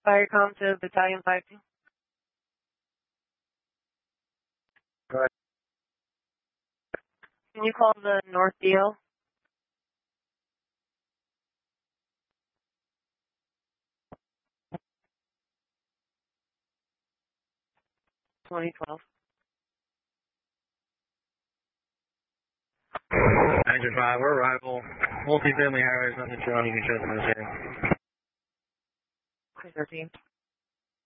Firecom to Battalion 52. Go ahead. Can you call the North DL? (2012). Engine 5, we're arrival. Multi-family highways, nothing showing you can show them this area. 13.